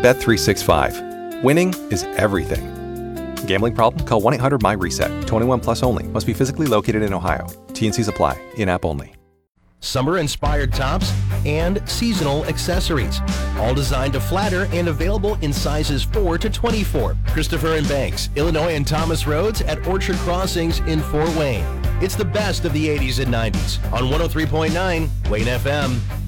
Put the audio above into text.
Bet365. Winning is everything. Gambling problem? Call 1-800-MY-RESET. 21 plus only. Must be physically located in Ohio. T&Cs apply. In-app only. Summer-inspired tops and seasonal accessories. All designed to flatter and available in sizes 4 to 24. Christopher and Banks, Illinois and Thomas Roads at Orchard Crossings in Fort Wayne. It's the best of the 80s and 90s on 103.9 Wayne FM.